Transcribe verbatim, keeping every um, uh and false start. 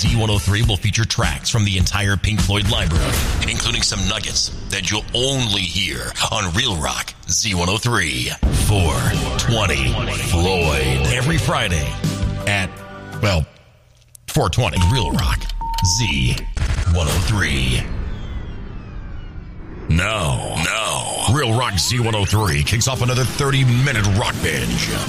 Z one oh three will feature tracks from the entire Pink Floyd library, including some nuggets that you'll only hear on Real Rock Z one oh three. four twenty Floyd. Every Friday at, well, four twenty Real Rock Z one oh three. Now, now, Real Rock Z one oh three kicks off another thirty-minute rock binge.